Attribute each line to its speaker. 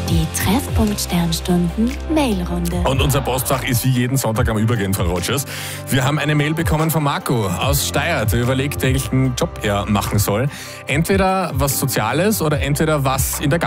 Speaker 1: Die Treffpunkt Sternstunden Mailrunde.
Speaker 2: Und unser Postfach ist wie jeden Sonntag am Übergehen, Frau Rogers. Wir haben eine Mail bekommen von Marco aus Steyr, der überlegt, welchen Job er machen soll. Entweder was Soziales oder entweder was in der